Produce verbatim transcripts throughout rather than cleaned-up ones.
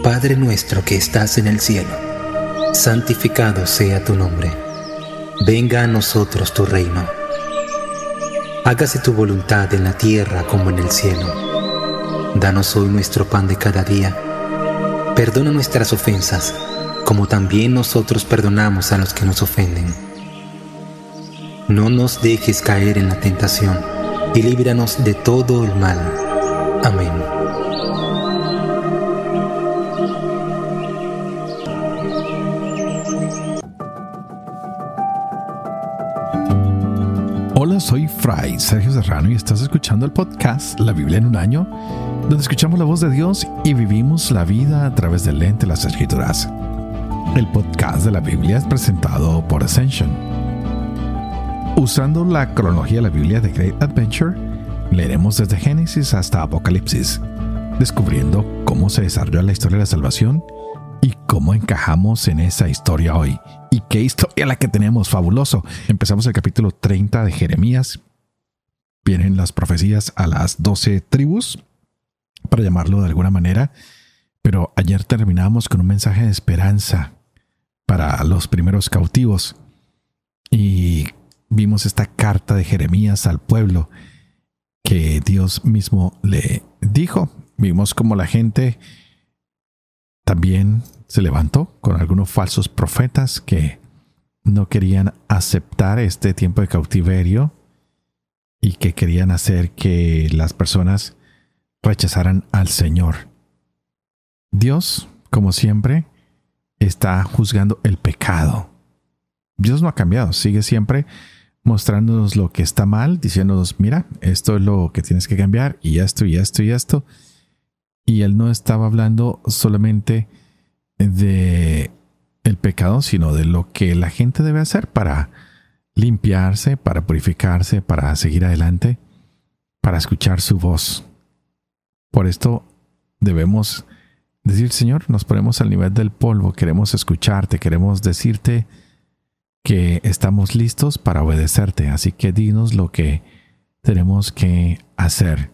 Padre nuestro que estás en el cielo, santificado sea tu nombre. Venga a nosotros tu reino. Hágase tu voluntad en la tierra como en el cielo. Danos hoy nuestro pan de cada día. Perdona nuestras ofensas, como también nosotros perdonamos a los que nos ofenden. No nos dejes caer en la tentación, y líbranos de todo el mal. Amén. Hola, soy Fray Sergio Serrano y estás escuchando el podcast La Biblia en un año, donde escuchamos la voz de Dios y vivimos la vida a través del lente de las Escrituras. El podcast de la Biblia es presentado por Ascension. Usando la cronología de la Biblia de Great Adventure, leeremos desde Génesis hasta Apocalipsis, descubriendo cómo se desarrolla la historia de la salvación y cómo encajamos en esa historia hoy. Y qué historia la que tenemos, fabuloso. Empezamos el capítulo treinta de Jeremías. Vienen las profecías a las doce tribus, para llamarlo de alguna manera. Pero ayer terminamos con un mensaje de esperanza para los primeros cautivos. Y vimos esta carta de Jeremías al pueblo que Dios mismo le dijo. Vimos cómo la gente también se levantó con algunos falsos profetas que no querían aceptar este tiempo de cautiverio y que querían hacer que las personas rechazaran al Señor. Dios, como siempre, está juzgando el pecado. Dios no ha cambiado, sigue siempre mostrándonos lo que está mal, diciéndonos, mira, esto es lo que tienes que cambiar, y esto, y esto, y esto. Y Él no estaba hablando solamente de el pecado, sino de lo que la gente debe hacer para limpiarse, para purificarse, para seguir adelante, para escuchar su voz. Por esto debemos decir, Señor, nos ponemos al nivel del polvo, queremos escucharte, queremos decirte que estamos listos para obedecerte, así que dinos lo que tenemos que hacer.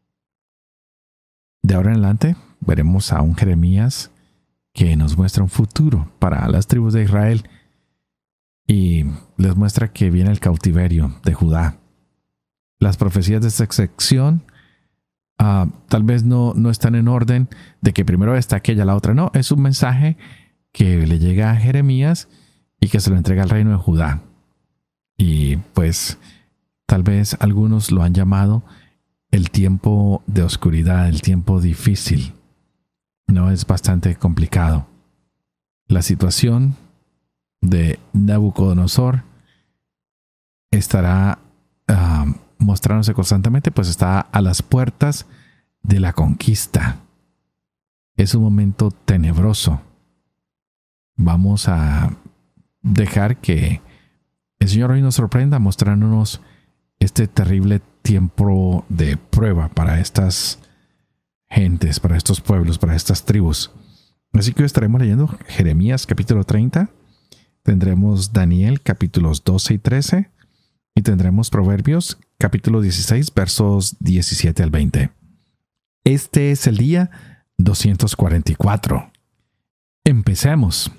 De ahora en adelante veremos a un Jeremías que nos muestra un futuro para las tribus de Israel y les muestra que viene el cautiverio de Judá. Las profecías de esta sección uh, tal vez no, no están en orden de que primero está aquella, la otra. No, es un mensaje que le llega a Jeremías y que se lo entrega al reino de Judá. Y pues tal vez algunos lo han llamado el tiempo de oscuridad, el tiempo difícil. No, es bastante complicado. La situación de Nabucodonosor estará uh, mostrándose constantemente, pues está a las puertas de la conquista. Es un momento tenebroso. Vamos a dejar que el Señor hoy nos sorprenda mostrándonos este terrible tiempo de prueba para estas gentes, para estos pueblos, para estas tribus. Así que hoy estaremos leyendo Jeremías capítulo treinta, tendremos Daniel capítulos doce y trece y tendremos Proverbios capítulo dieciséis versos diecisiete al veinte. Este es el día doscientos cuarenta y cuatro. Empecemos.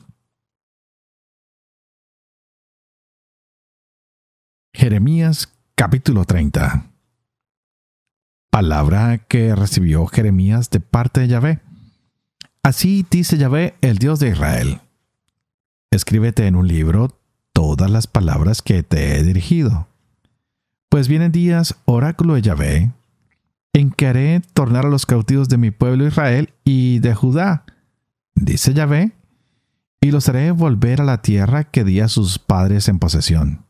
Jeremías capítulo treinta. Palabra que recibió Jeremías de parte de Yahvé. Así dice Yahvé, el Dios de Israel. Escríbete en un libro todas las palabras que te he dirigido. Pues vienen días, oráculo de Yahvé, en que haré tornar a los cautivos de mi pueblo Israel y de Judá, dice Yahvé, y los haré volver a la tierra que di a sus padres en posesión.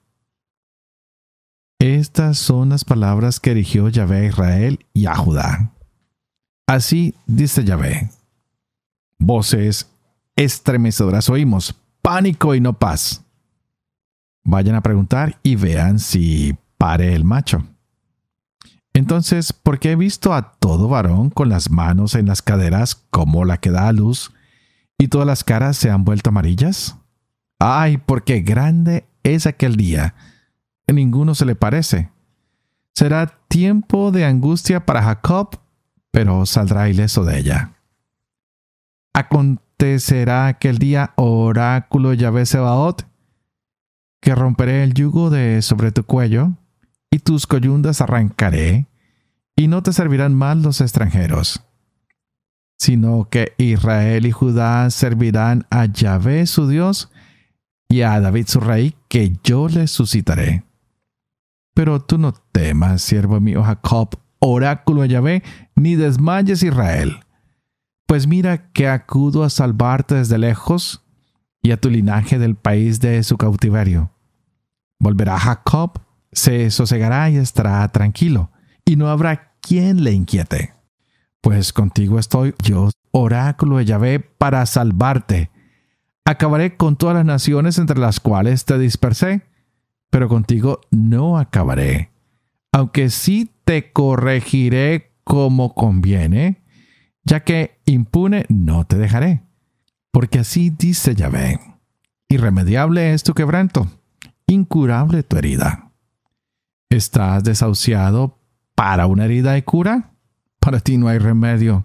Estas son las palabras que dirigió Yahvé a Israel y a Judá. Así dice Yahvé. Voces estremecedoras oímos, pánico y no paz. Vayan a preguntar y vean si pare el macho. Entonces, ¿por qué he visto a todo varón con las manos en las caderas como la que da a luz y todas las caras se han vuelto amarillas? ¡Ay, porque grande es aquel día! Ninguno se le parece. Será tiempo de angustia para Jacob, pero saldrá ileso de ella. Acontecerá aquel día, oráculo Yahvé Sebaot, que romperé el yugo de sobre tu cuello, y tus coyundas arrancaré, y no te servirán más los extranjeros, sino que Israel y Judá servirán a Yahvé su Dios, y a David su rey, que yo les suscitaré. Pero tú no temas, siervo mío Jacob, oráculo de Yahvé, ni desmayes Israel. Pues mira que acudo a salvarte desde lejos, y a tu linaje del país de su cautiverio. Volverá Jacob, se sosegará y estará tranquilo, y no habrá quien le inquiete. Pues contigo estoy yo, oráculo de Yahvé, para salvarte. Acabaré con todas las naciones entre las cuales te dispersé, pero contigo no acabaré, aunque sí te corregiré como conviene, ya que impune no te dejaré. Porque así dice Yahvé: irremediable es tu quebranto, incurable tu herida. ¿Estás desahuciado para una herida de cura? Para ti no hay remedio.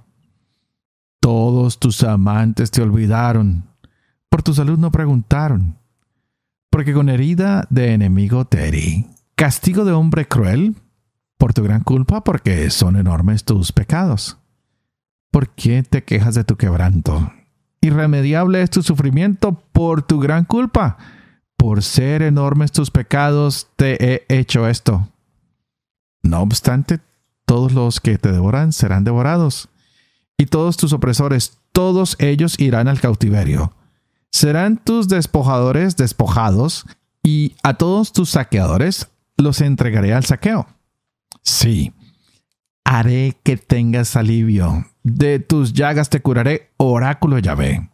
Todos tus amantes te olvidaron, por tu salud no preguntaron, porque con herida de enemigo te herí. Castigo de hombre cruel, por tu gran culpa, porque son enormes tus pecados. ¿Por qué te quejas de tu quebranto? Irremediable es tu sufrimiento por tu gran culpa. Por ser enormes tus pecados te he hecho esto. No obstante, todos los que te devoran serán devorados, y todos tus opresores, todos ellos irán al cautiverio. Serán tus despojadores despojados, y a todos tus saqueadores los entregaré al saqueo. Sí, haré que tengas alivio. De tus llagas te curaré, oráculo Yahvé.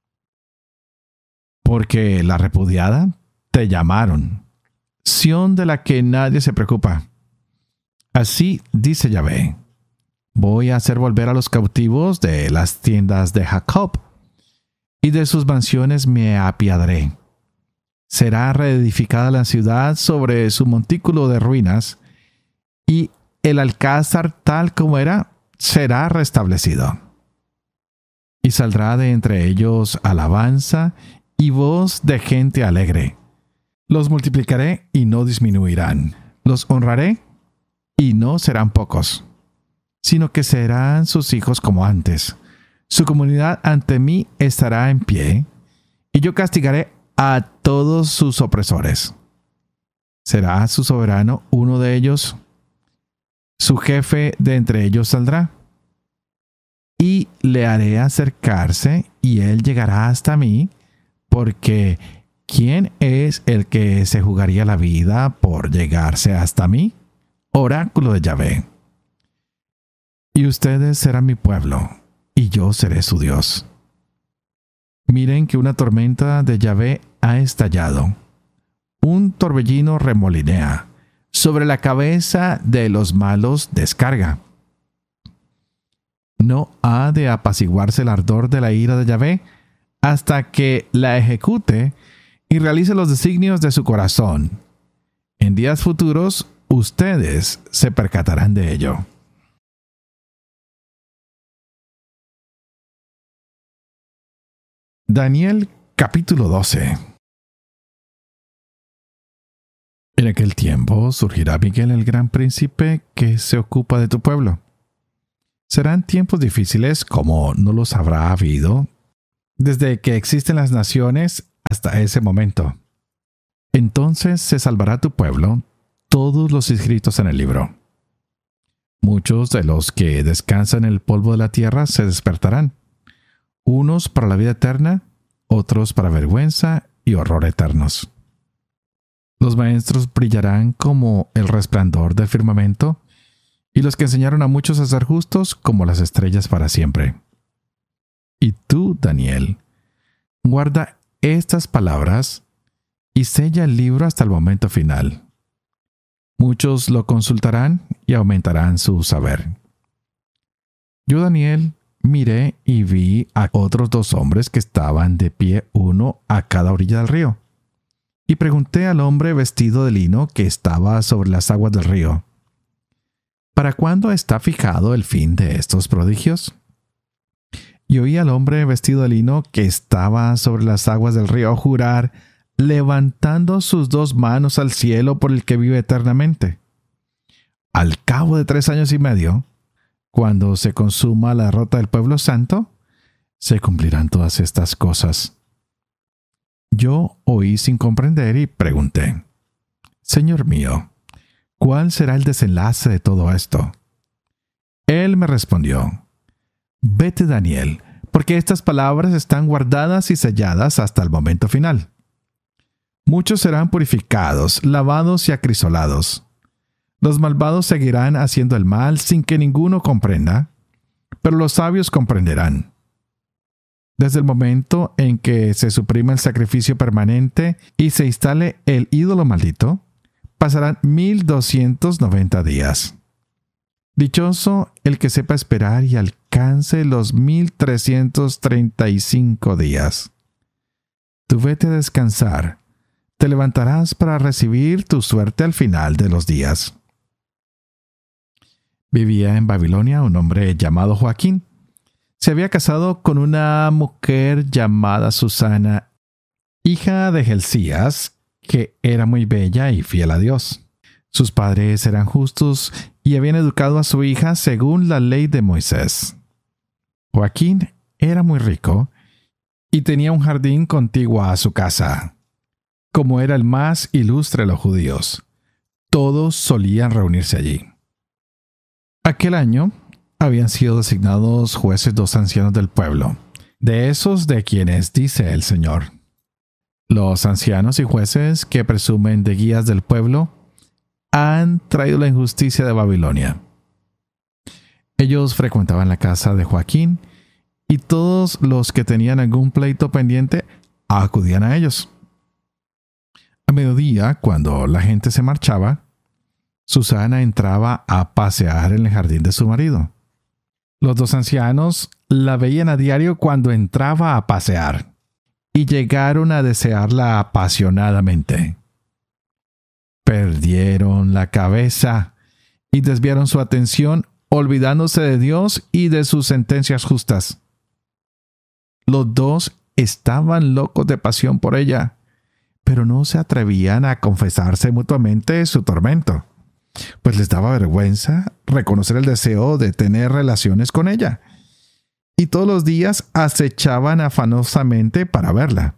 Porque la repudiada te llamaron, Sión de la que nadie se preocupa. Así dice Yahvé: voy a hacer volver a los cautivos de las tiendas de Jacob, y de sus mansiones me apiadaré. Será reedificada la ciudad sobre su montículo de ruinas, y el alcázar tal como era será restablecido. Y saldrá de entre ellos alabanza y voz de gente alegre. Los multiplicaré y no disminuirán. Los honraré y no serán pocos, sino que serán sus hijos como antes. Su comunidad ante mí estará en pie, y yo castigaré a todos sus opresores. Será su soberano uno de ellos, su jefe de entre ellos saldrá, y le haré acercarse, y él llegará hasta mí, porque ¿quién es el que se jugaría la vida por llegarse hasta mí? Oráculo de Yahvé. Y ustedes serán mi pueblo, y yo seré su Dios. Miren que una tormenta de Yahvé ha estallado. Un torbellino remolinea. Sobre la cabeza de los malos descarga. No ha de apaciguarse el ardor de la ira de Yahvé hasta que la ejecute y realice los designios de su corazón. En días futuros, ustedes se percatarán de ello. Daniel capítulo doce. En aquel tiempo surgirá Miguel, el gran príncipe que se ocupa de tu pueblo. Serán tiempos difíciles como no los habrá habido desde que existen las naciones hasta ese momento. Entonces se salvará tu pueblo, todos los inscritos en el libro. Muchos de los que descansan en el polvo de la tierra se despertarán, unos para la vida eterna, otros para vergüenza y horror eternos. Los maestros brillarán como el resplandor del firmamento, y los que enseñaron a muchos a ser justos como las estrellas para siempre. Y tú, Daniel, guarda estas palabras y sella el libro hasta el momento final. Muchos lo consultarán y aumentarán su saber. Yo, Daniel, miré y vi a otros dos hombres que estaban de pie, uno a cada orilla del río. Y pregunté al hombre vestido de lino que estaba sobre las aguas del río: ¿para cuándo está fijado el fin de estos prodigios? y oí al hombre vestido de lino que estaba sobre las aguas del río jurar, levantando sus dos manos al cielo por el que vive eternamente. Al cabo de tres años y medio, cuando se consuma la derrota del pueblo santo, se cumplirán todas estas cosas. Yo oí sin comprender y pregunté: Señor mío, ¿cuál será el desenlace de todo esto? Él me respondió: Vete, Daniel, porque estas palabras están guardadas y selladas hasta el momento final. Muchos serán purificados, lavados y acrisolados. Los malvados seguirán haciendo el mal sin que ninguno comprenda, pero los sabios comprenderán. Desde el momento en que se suprima el sacrificio permanente y se instale el ídolo maldito, pasarán mil doscientos noventa días. Dichoso el que sepa esperar y alcance los mil trescientos treinta y cinco días. Tú vete a descansar, te levantarás para recibir tu suerte al final de los días. Vivía en Babilonia un hombre llamado Joaquín. Se había casado con una mujer llamada Susana, hija de Hilcías, que era muy bella y fiel a Dios. Sus padres eran justos y habían educado a su hija según la ley de Moisés. Joaquín era muy rico y tenía un jardín contiguo a su casa. Como era el más ilustre de los judíos, todos solían reunirse allí. Aquel año habían sido designados jueces dos ancianos del pueblo, de esos de quienes dice el Señor: Los ancianos y jueces que presumen de guías del pueblo han traído la injusticia de Babilonia. Ellos frecuentaban la casa de Joaquín y todos los que tenían algún pleito pendiente acudían a ellos. A mediodía, cuando la gente se marchaba, Susana entraba a pasear en el jardín de su marido. Los dos ancianos la veían a diario cuando entraba a pasear y llegaron a desearla apasionadamente. Perdieron la cabeza y desviaron su atención, olvidándose de Dios y de sus sentencias justas. Los dos estaban locos de pasión por ella, pero no se atrevían a confesarse mutuamente su tormento, pues les daba vergüenza reconocer el deseo de tener relaciones con ella, y todos los días acechaban afanosamente para verla.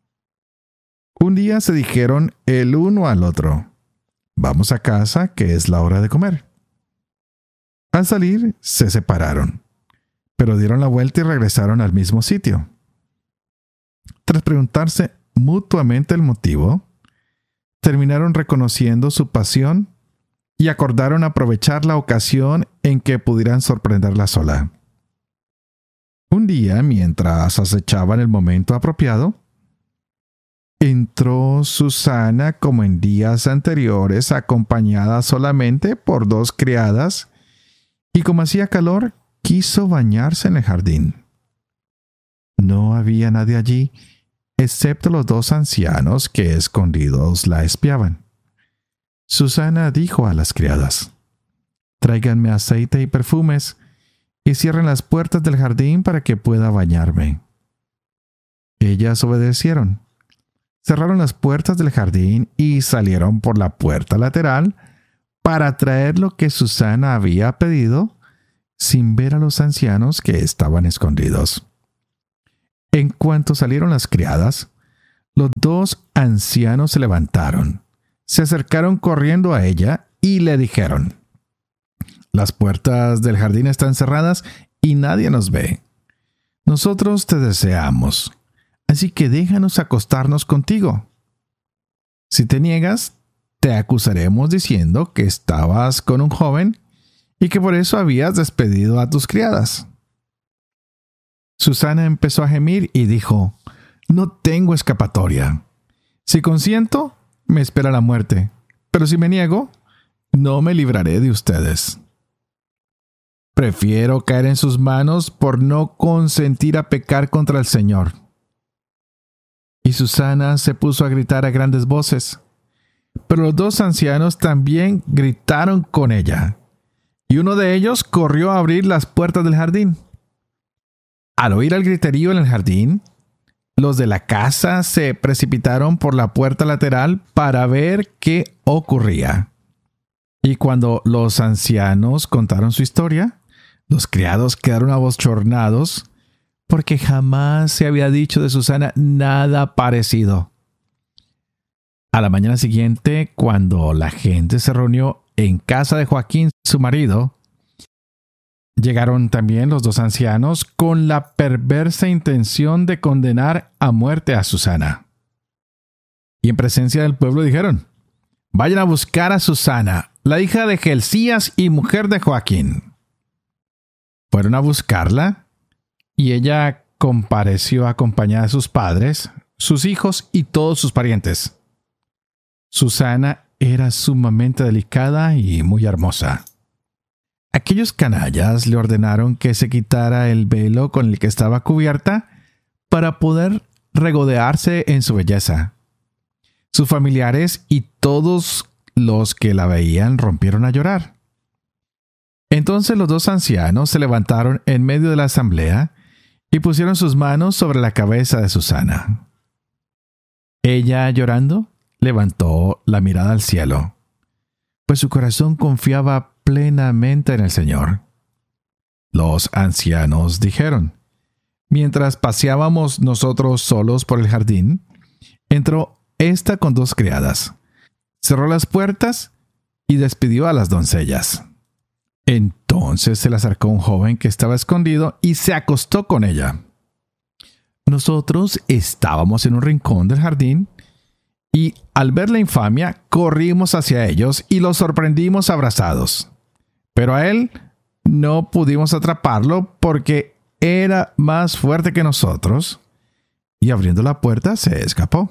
Un día se dijeron el uno al otro: Vamos a casa, que es la hora de comer. Al salir, se separaron, pero dieron la vuelta y regresaron al mismo sitio. Tras preguntarse mutuamente el motivo, terminaron reconociendo su pasión y acordaron aprovechar la ocasión en que pudieran sorprenderla sola. Un día, mientras acechaban el momento apropiado, entró Susana como en días anteriores, acompañada solamente por dos criadas, y como hacía calor, quiso bañarse en el jardín. No había nadie allí, excepto los dos ancianos que escondidos la espiaban. Susana dijo a las criadas: Tráiganme aceite y perfumes, y cierren las puertas del jardín para que pueda bañarme. Ellas obedecieron. Cerraron las puertas del jardín y salieron por la puerta lateral para traer lo que Susana había pedido, sin ver a los ancianos que estaban escondidos. En cuanto salieron las criadas, los dos ancianos se levantaron, se acercaron corriendo a ella y le dijeron: Las puertas del jardín están cerradas y nadie nos ve. Nosotros te deseamos, así que déjanos acostarnos contigo. Si te niegas, te acusaremos diciendo que estabas con un joven y que por eso habías despedido a tus criadas. Susana empezó a gemir y dijo: No tengo escapatoria. Si consiento, me espera la muerte, pero si me niego, no me libraré de ustedes. Prefiero caer en sus manos por no consentir a pecar contra el Señor. Y Susana se puso a gritar a grandes voces, pero los dos ancianos también gritaron con ella, y uno de ellos corrió a abrir las puertas del jardín. Al oír el griterío en el jardín, los de la casa se precipitaron por la puerta lateral para ver qué ocurría. Y cuando los ancianos contaron su historia, los criados quedaron abochornados porque jamás se había dicho de Susana nada parecido. A la mañana siguiente, cuando la gente se reunió en casa de Joaquín, su marido, llegaron también los dos ancianos con la perversa intención de condenar a muerte a Susana. Y en presencia del pueblo dijeron: vayan a buscar a Susana, la hija de Gelcías y mujer de Joaquín. Fueron a buscarla y ella compareció acompañada de sus padres, sus hijos y todos sus parientes. Susana era sumamente delicada y muy hermosa. Aquellos canallas le ordenaron que se quitara el velo con el que estaba cubierta para poder regodearse en su belleza. Sus familiares y todos los que la veían rompieron a llorar. Entonces los dos ancianos se levantaron en medio de la asamblea y pusieron sus manos sobre la cabeza de Susana. Ella, llorando, levantó la mirada al cielo, pues su corazón confiaba plenamente en el Señor. Los ancianos dijeron: mientras paseábamos nosotros solos por el jardín, entró ésta con dos criadas, cerró las puertas y despidió a las doncellas. Entonces se le acercó un joven que estaba escondido y se acostó con ella. Nosotros estábamos en un rincón del jardín y, al ver la infamia, corrimos hacia ellos y los sorprendimos abrazados. Pero a él no pudimos atraparlo porque era más fuerte que nosotros, y abriendo la puerta se escapó.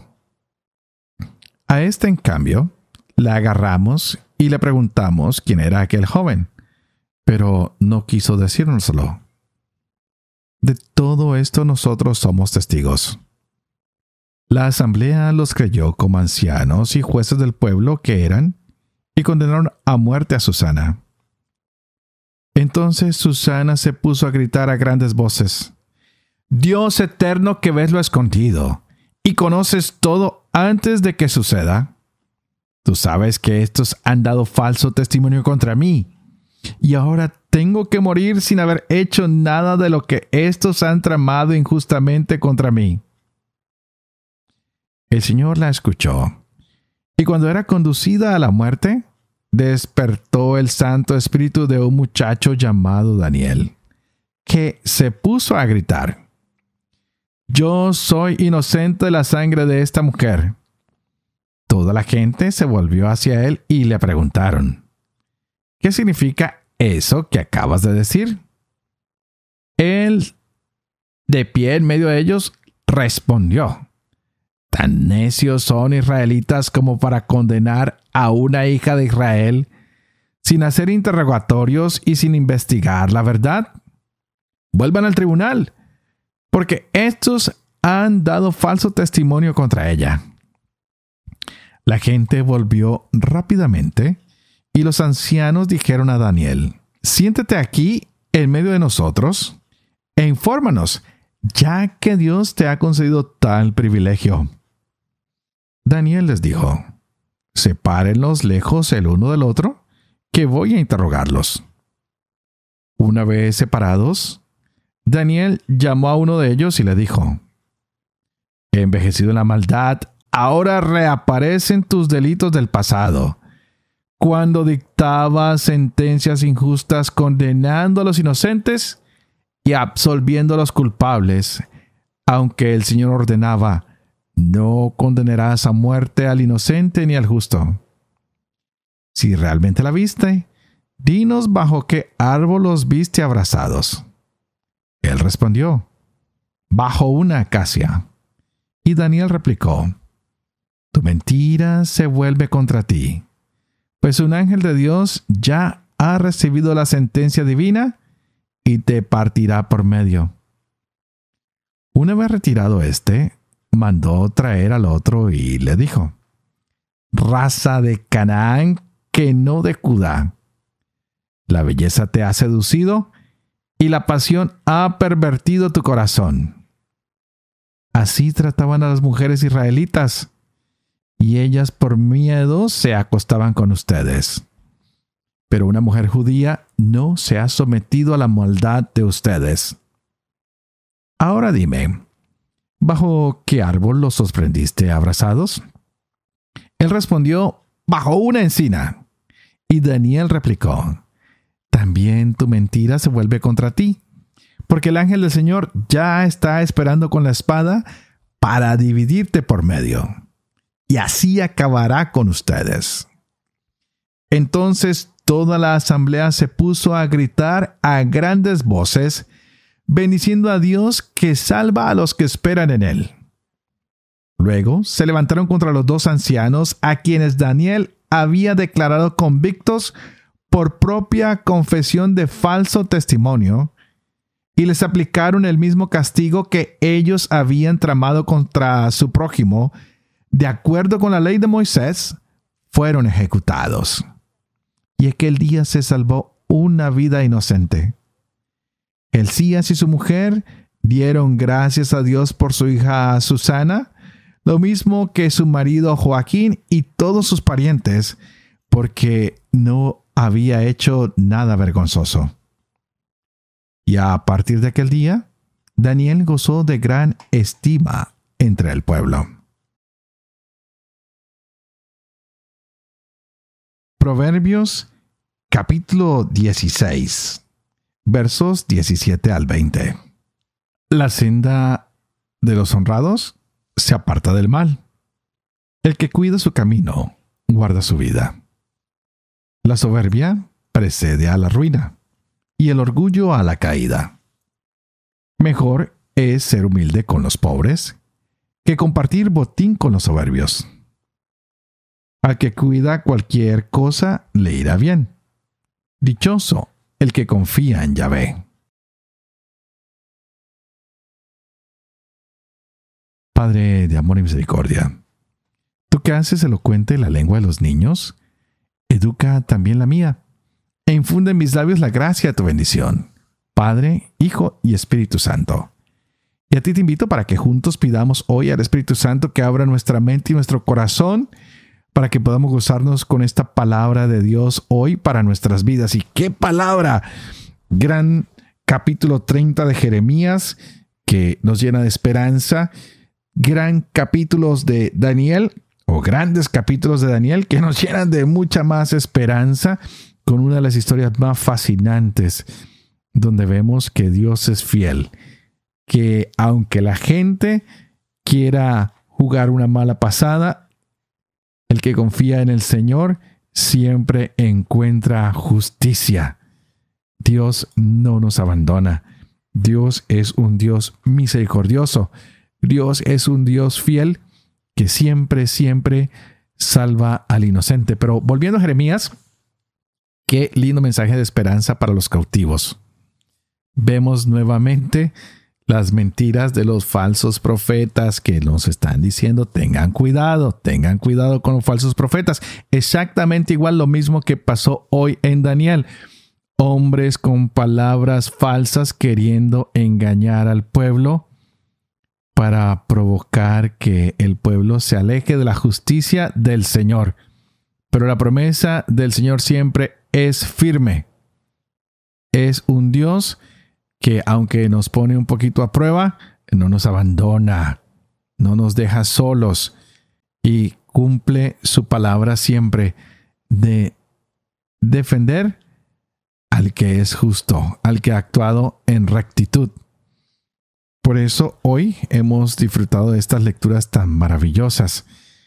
A este, en cambio, la agarramos y le preguntamos quién era aquel joven, pero no quiso decírnoslo. De todo esto nosotros somos testigos. La asamblea los creyó como ancianos y jueces del pueblo que eran, y condenaron a muerte a Susana. Entonces Susana se puso a gritar a grandes voces: Dios eterno, que ves lo escondido y conoces todo antes de que suceda. Tú sabes que estos han dado falso testimonio contra mí, y ahora tengo que morir sin haber hecho nada de lo que estos han tramado injustamente contra mí. El Señor la escuchó, y cuando era conducida a la muerte, despertó el Santo Espíritu de un muchacho llamado Daniel, que se puso a gritar: Yo soy inocente de la sangre de esta mujer. Toda la gente se volvió hacia él y le preguntaron: ¿qué significa eso que acabas de decir? Él, de pie en medio de ellos, respondió: ¿tan necios son israelitas como para condenar a una hija de Israel sin hacer interrogatorios y sin investigar la verdad? Vuelvan al tribunal, porque estos han dado falso testimonio contra ella. La gente volvió rápidamente y los ancianos dijeron a Daniel: siéntate aquí en medio de nosotros e infórmanos, ya que Dios te ha concedido tal privilegio. Daniel les dijo: sepárenlos lejos el uno del otro, que voy a interrogarlos. Una vez separados, Daniel llamó a uno de ellos y le dijo: envejecido en la maldad, ahora reaparecen tus delitos del pasado, cuando dictabas sentencias injustas condenando a los inocentes y absolviendo a los culpables, aunque el Señor ordenaba: no condenarás a muerte al inocente ni al justo. Si realmente la viste, dinos bajo qué árbol los viste abrazados. Él respondió: bajo una acacia. Y Daniel replicó: tu mentira se vuelve contra ti, pues un ángel de Dios ya ha recibido la sentencia divina y te partirá por medio. Una vez retirado éste, mandó traer al otro y le dijo: raza de Canaán, que no de Judá, la belleza te ha seducido y la pasión ha pervertido tu corazón. Así trataban a las mujeres israelitas, y ellas por miedo se acostaban con ustedes. Pero una mujer judía no se ha sometido a la maldad de ustedes. Ahora dime, ¿bajo qué árbol los sorprendiste abrazados? Él respondió, bajo una encina. Y Daniel replicó, también tu mentira se vuelve contra ti, porque el ángel del Señor ya está esperando con la espada para dividirte por medio, y así acabará con ustedes. Entonces toda la asamblea se puso a gritar a grandes voces, bendiciendo a Dios que salva a los que esperan en él. Luego se levantaron contra los dos ancianos a quienes Daniel había declarado convictos por propia confesión de falso testimonio, y les aplicaron el mismo castigo que ellos habían tramado contra su prójimo. De acuerdo con la ley de Moisés, fueron ejecutados. Y aquel día se salvó una vida inocente. Elías y su mujer dieron gracias a Dios por su hija Susana, lo mismo que su marido Joaquín y todos sus parientes, porque no había hecho nada vergonzoso. Y a partir de aquel día, Daniel gozó de gran estima entre el pueblo. Proverbios capítulo dieciséis, versos diecisiete al veinte. La senda de los honrados se aparta del mal. El que cuida su camino, guarda su vida. La soberbia precede a la ruina, y el orgullo a la caída. Mejor es ser humilde con los pobres que compartir botín con los soberbios. Al que cuida cualquier cosa le irá bien. Dichoso el que confía en Yahvé. Padre de amor y misericordia, tú que haces elocuente la lengua de los niños, educa también la mía, e infunde en mis labios la gracia de tu bendición, Padre, Hijo y Espíritu Santo. Y a ti te invito para que juntos pidamos hoy al Espíritu Santo que abra nuestra mente y nuestro corazón para que podamos gozarnos con esta palabra de Dios hoy para nuestras vidas. ¿Y qué palabra? Gran capítulo treinta de Jeremías que nos llena de esperanza. Gran capítulos de Daniel, o grandes capítulos de Daniel que nos llenan de mucha más esperanza, con una de las historias más fascinantes, donde vemos que Dios es fiel, que aunque la gente quiera jugar una mala pasada, el que confía en el Señor siempre encuentra justicia. Dios no nos abandona. Dios es un Dios misericordioso. Dios es un Dios fiel que siempre, siempre salva al inocente. Pero volviendo a Jeremías, qué lindo mensaje de esperanza para los cautivos. Vemos nuevamente las mentiras de los falsos profetas que nos están diciendo, tengan cuidado, tengan cuidado con los falsos profetas. Exactamente igual lo mismo que pasó hoy en Daniel. Hombres con palabras falsas queriendo engañar al pueblo para provocar que el pueblo se aleje de la justicia del Señor. Pero la promesa del Señor siempre es firme. Es un Dios que, aunque nos pone un poquito a prueba, no nos abandona, no nos deja solos y cumple su palabra siempre de defender al que es justo, al que ha actuado en rectitud. Por eso hoy hemos disfrutado de estas lecturas tan maravillosas.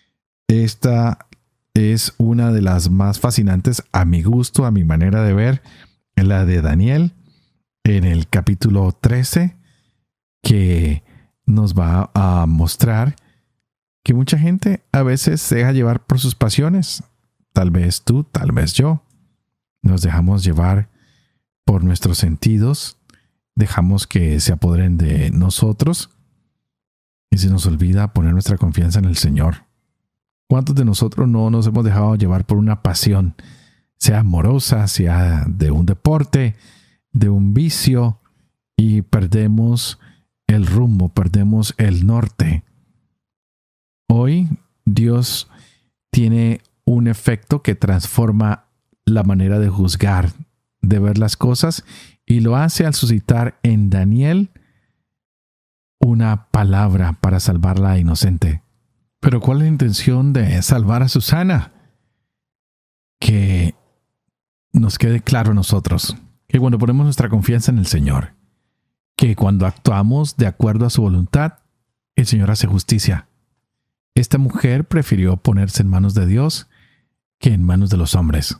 Esta es una de las más fascinantes a mi gusto, a mi manera de ver, la de Daniel en el capítulo trece, que nos va a mostrar que mucha gente a veces se deja llevar por sus pasiones. Tal vez tú, tal vez yo. Nos dejamos llevar por nuestros sentidos, dejamos que se apoderen de nosotros y se nos olvida poner nuestra confianza en el Señor. ¿Cuántos de nosotros no nos hemos dejado llevar por una pasión, sea amorosa, sea de un deporte, de un vicio, y perdemos el rumbo, perdemos el norte. Hoy Dios tiene un efecto que transforma la manera de juzgar, de ver las cosas, y lo hace al suscitar en Daniel una palabra para salvar a la inocente. Pero ¿cuál es la intención de salvar a Susana? Que nos quede claro a nosotros que cuando ponemos nuestra confianza en el Señor, que cuando actuamos de acuerdo a su voluntad, el Señor hace justicia. Esta mujer prefirió ponerse en manos de Dios que en manos de los hombres.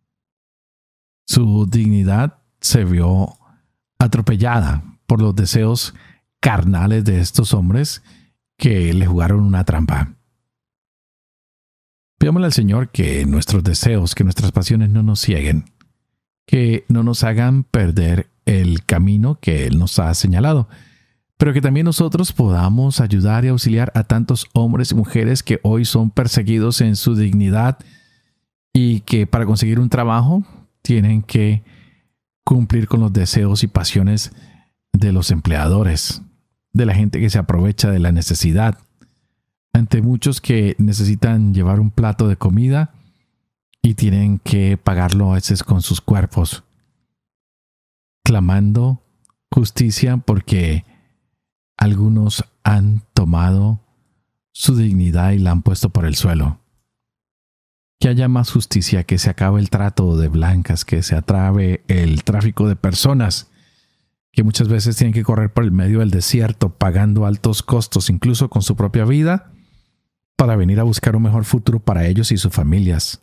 Su dignidad se vio atropellada por los deseos carnales de estos hombres que le jugaron una trampa. Pidámosle al Señor que nuestros deseos, que nuestras pasiones no nos cieguen, que no nos hagan perder el camino que Él nos ha señalado, pero que también nosotros podamos ayudar y auxiliar a tantos hombres y mujeres que hoy son perseguidos en su dignidad y que para conseguir un trabajo tienen que cumplir con los deseos y pasiones de los empleadores, de la gente que se aprovecha de la necesidad. Ante muchos que necesitan llevar un plato de comida y tienen que pagarlo a veces con sus cuerpos, clamando justicia porque algunos han tomado su dignidad y la han puesto por el suelo. Que haya más justicia, que se acabe el trato de blancas, que se acabe el tráfico de personas, que muchas veces tienen que correr por el medio del desierto, pagando altos costos, incluso con su propia vida, para venir a buscar un mejor futuro para ellos y sus familias.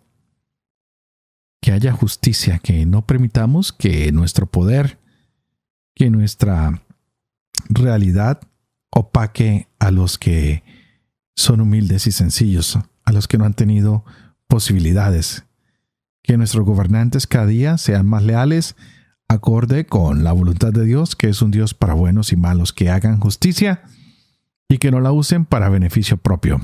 Que haya justicia, que no permitamos que nuestro poder, que nuestra realidad opaque a los que son humildes y sencillos, a los que no han tenido posibilidades. Que nuestros gobernantes cada día sean más leales, acorde con la voluntad de Dios, que es un Dios para buenos y malos, que hagan justicia y que no la usen para beneficio propio.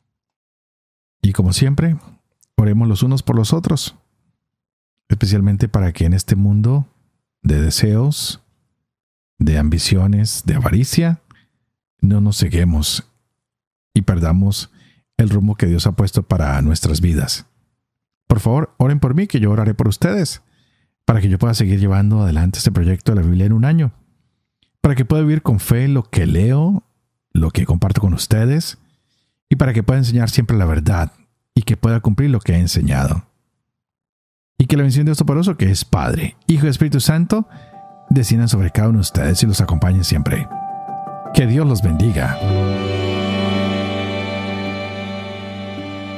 Y como siempre, oremos los unos por los otros, especialmente para que en este mundo de deseos, de ambiciones, de avaricia, no nos ceguemos y perdamos el rumbo que Dios ha puesto para nuestras vidas. Por favor, oren por mí, que yo oraré por ustedes, para que yo pueda seguir llevando adelante este proyecto de la Biblia en un año, para que pueda vivir con fe lo que leo, lo que comparto con ustedes, y para que pueda enseñar siempre la verdad y que pueda cumplir lo que he enseñado. Y que la bendición de Dios Todopoderoso, que es Padre, Hijo y Espíritu Santo, desciendan sobre cada uno de ustedes y los acompañen siempre. Que Dios los bendiga.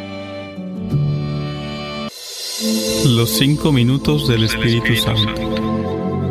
Los cinco minutos del Espíritu Santo.